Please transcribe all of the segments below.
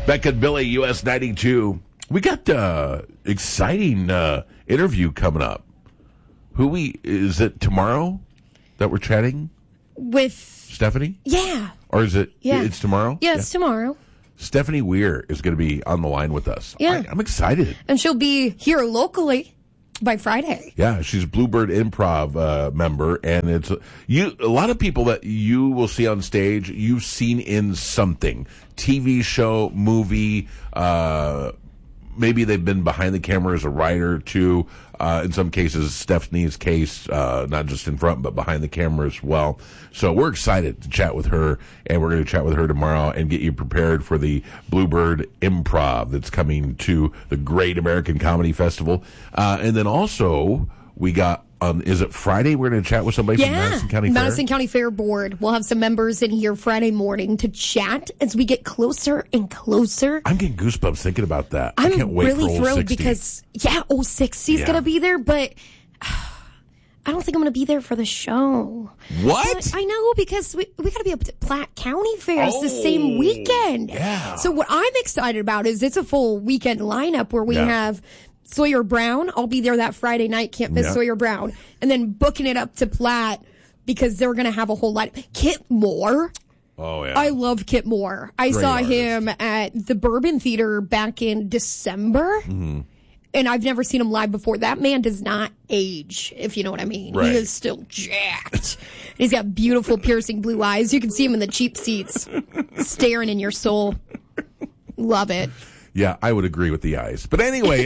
Becca and Billy, US 92. We got exciting interview coming up. Is it tomorrow that we're chatting? With Stephanie? Yeah. Or is it? Yeah. It's tomorrow? Yeah, it's tomorrow. Stephanie Weir is going to be on the line with us. Yeah. I'm excited. And she'll be here locally by Friday. Yeah, she's a Bluebird Improv member, and it's a lot of people that you will see on stage, you've seen in something. TV show, movie, maybe they've been behind the camera as a writer too. In some cases, Stephanie's case, not just in front, but behind the camera as well. So we're excited to chat with her, and we're going to chat with her tomorrow and get you prepared for the Bluebird Improv that's coming to the Great American Comedy Festival. And then also, we got, is it Friday? We're going to chat with somebody from Madison County Fair? Madison County Fair Board. We'll have some members in here Friday morning to chat as we get closer and closer. I'm getting goosebumps thinking about that. I'm I can't wait really for thrilled 60. because, Old 60 is going to be there, but I don't think I'm going to be there for the show. What? But I know, because we got to be up to Platte County Fairs the same weekend. Yeah. So what I'm excited about is it's a full weekend lineup where we have Sawyer Brown. I'll be there that Friday night. Can't miss Sawyer Brown. And then booking it up to Platte because they're going to have a whole lot. Kit Moore. Oh, yeah. I love Kit Moore. I saw him at the Bourbon Theater back in December. Mm-hmm. And I've never seen him live before. That man does not age, if you know what I mean. Right. He is still jacked. He's got beautiful piercing blue eyes. You can see him in the cheap seats staring in your soul. Love it. Yeah, I would agree with the eyes. But anyway,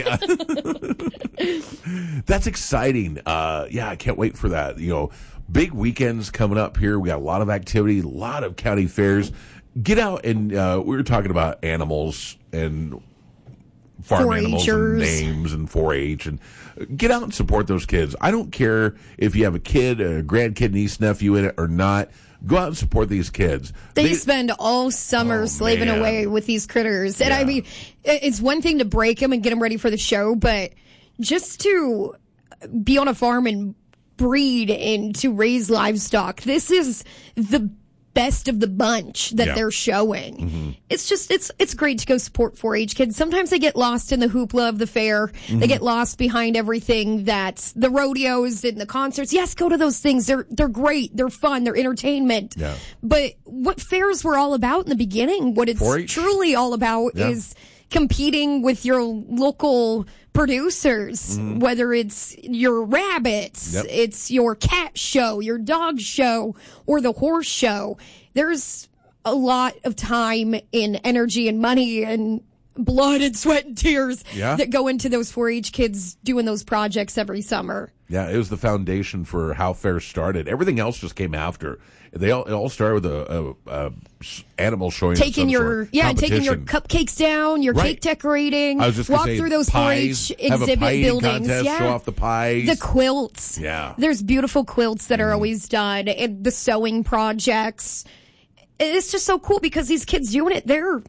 that's exciting. I can't wait for that. Big weekends coming up here. We got a lot of activity, a lot of county fairs. Get out and we were talking about animals and farm animals and names and 4-H, and get out and support those kids. I don't care if you have a kid, a grandkid, niece, nephew in it or not. Go out and support these kids. They spend all summer slaving away with these critters. And I mean, it's one thing to break them and get them ready for the show, but just to be on a farm and breed and to raise livestock, this is the best of the bunch that they're showing. Mm-hmm. It's just, it's great to go support 4-H kids. Sometimes they get lost in the hoopla of the fair. Mm-hmm. They get lost behind everything that's the rodeos and the concerts. Yes, go to those things. They're great. They're fun. They're entertainment. Yeah. But what fairs were all about in the beginning, what it's 4-H? Truly all about is competing with your local producers, whether it's your rabbits, it's your cat show, your dog show, or the horse show. There's a lot of time and energy and money and blood and sweat and tears that go into those 4-H kids doing those projects every summer. Yeah, it was the foundation for how fairs started. Everything else just came after. It all started with a animal showing. Taking your cupcakes down, your cake decorating. I was just walk through those 4-H exhibit buildings. Contest, show off the pies, the quilts. Yeah, there's beautiful quilts that are always done, and the sewing projects. It's just so cool because these kids doing it. They're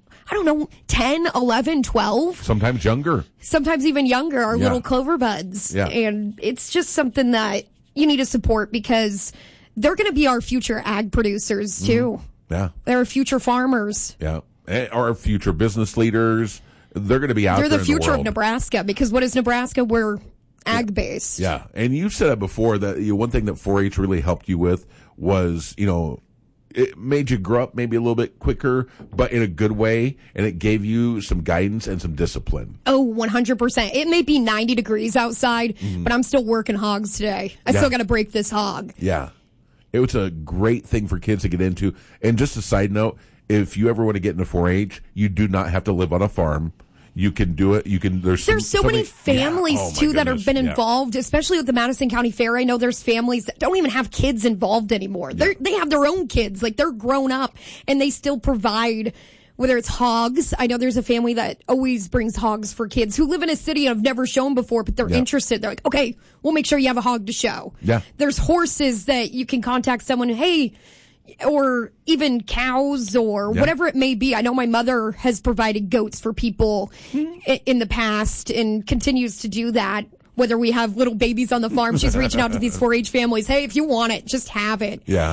10, 11, 12. Sometimes younger. Sometimes even younger, our little clover buds. Yeah. And it's just something that you need to support because they're going to be our future ag producers, too. Yeah. They're our future farmers. Yeah. Our future business leaders. They're going to be out there in the world. They're the future of Nebraska because what is Nebraska? We're ag-based. Yeah. And you said it before that one thing that 4-H really helped you with was, it made you grow up maybe a little bit quicker, but in a good way, and it gave you some guidance and some discipline. Oh, 100%. It may be 90 degrees outside, but I'm still working hogs today. I still got to break this hog. Yeah. It was a great thing for kids to get into. And just a side note, if you ever want to get into 4-H, you do not have to live on a farm. You can do it. There's so many families too that have been involved, especially with the Madison County Fair. I know there's families that don't even have kids involved anymore. They have their own kids, like they're grown up, and they still provide. Whether it's hogs, I know there's a family that always brings hogs for kids who live in a city and have never shown before, but they're interested. They're like, okay, we'll make sure you have a hog to show. Yeah. There's horses that you can contact someone. Hey. Or even cows or whatever it may be. I know my mother has provided goats for people in the past and continues to do that. Whether we have little babies on the farm, she's reaching out to these 4-H families. Hey, if you want it, just have it. Yeah.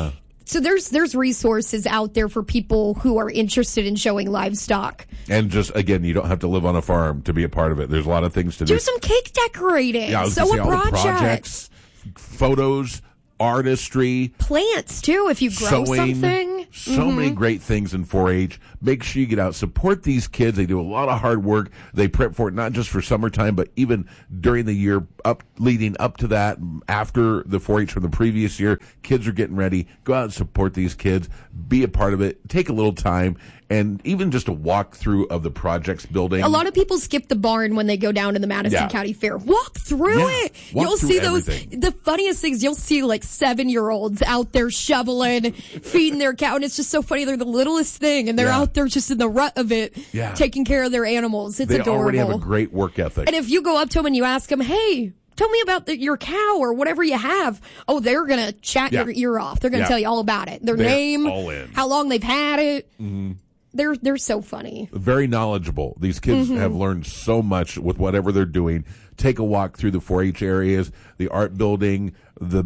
So there's resources out there for people who are interested in showing livestock. And just, again, you don't have to live on a farm to be a part of it. There's a lot of things to do. Do some cake decorating. Yeah, I was sew gonna say, a all the project. projects, photos, artistry. Plants, too, if you grow sewing, something. So many great things in 4-H. Make sure you get out. Support these kids. They do a lot of hard work. They prep for it, not just for summertime, but even during the year leading up to that, after the 4-H from the previous year. Kids are getting ready. Go out and support these kids. Be a part of it. Take a little time. And even just a walkthrough of the projects building. A lot of people skip the barn when they go down to the Madison County Fair. Walk through it. You'll see everything. The funniest things, you'll see like 7-year-olds out there shoveling, feeding their cow. And it's just so funny. They're the littlest thing. And they're out there just in the rut of it, taking care of their animals. It's adorable. They already have a great work ethic. And if you go up to them and you ask them, hey, tell me about your cow or whatever you have. Oh, they're going to chat your ear off. They're going to tell you all about it. They're name, how long they've had it. Mm-hmm. They're so funny. Very knowledgeable. These kids have learned so much with whatever they're doing. Take a walk through the 4-H areas, the art building, the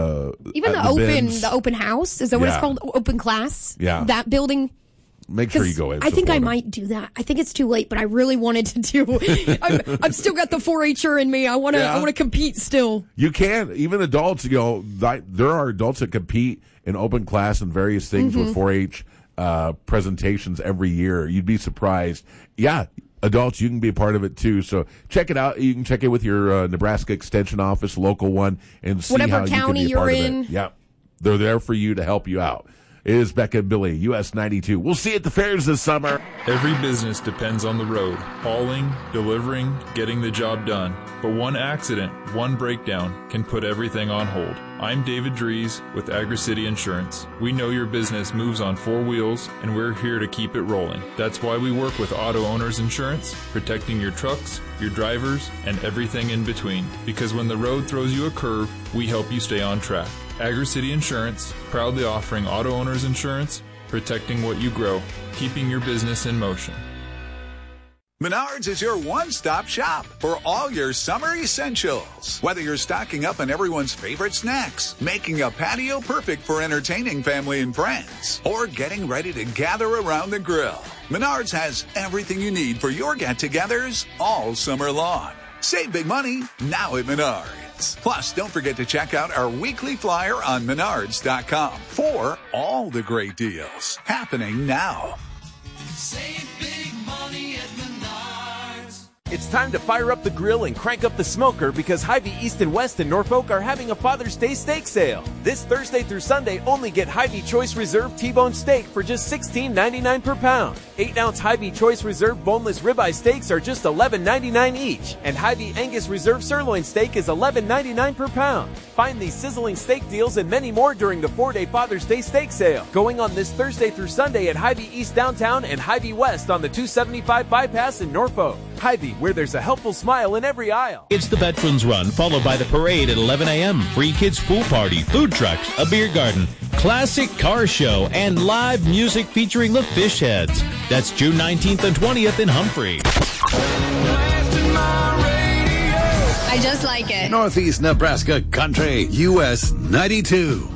open house. Is that what it's called? Open class. Yeah, that building. Make sure you go in. I think I might do that. I think it's too late, but I really wanted to do. I've still got the 4-H'er in me. I want to compete still. You can. Even adults. There are adults that compete in open class and various things with 4-H. Presentations every year. You'd be surprised. Yeah, adults, you can be a part of it too. So check it out. You can check it with your Nebraska Extension Office, local one, and see whatever how county you can be a part you're of in. it. Yeah, they're there for you to help you out. It is Becca and Billy, US 92. We'll see you at the fairs this summer. Every business depends on the road, hauling, delivering, getting the job done. But one accident, one breakdown can put everything on hold. I'm David Dries with Agri-City Insurance. We know your business moves on 4 wheels, and we're here to keep it rolling. That's why we work with Auto Owners Insurance, protecting your trucks, your drivers, and everything in between. Because when the road throws you a curve, we help you stay on track. Agri-City Insurance, proudly offering auto owners insurance, protecting what you grow, keeping your business in motion. Menards is your one-stop shop for all your summer essentials. Whether you're stocking up on everyone's favorite snacks, making a patio perfect for entertaining family and friends, or getting ready to gather around the grill, Menards has everything you need for your get-togethers all summer long. Save big money now at Menards. Plus, don't forget to check out our weekly flyer on Menards.com for all the great deals happening now. Save big money at Menards. It's time to fire up the grill and crank up the smoker because Hy-Vee East and West in Norfolk are having a Father's Day steak sale. This Thursday through Sunday, only get Hy-Vee Choice Reserve T-bone steak for just $16.99 per pound. 8-ounce Hy-Vee Choice Reserve boneless ribeye steaks are just $11.99 each. And Hy-Vee Angus Reserve sirloin steak is $11.99 per pound. Find these sizzling steak deals and many more during the 4-day Father's Day steak sale. Going on this Thursday through Sunday at Hy-Vee East downtown and Hy-Vee West on the 275 bypass in Norfolk. Hy-Vee, where there's a helpful smile in every aisle. It's the Veterans Run, followed by the parade at 11 a.m. Free kids pool party, food trucks, a beer garden, classic car show, and live music featuring the Fish Heads. That's June 19th and 20th in Humphrey. I just like it. Northeast Nebraska Country, US 92.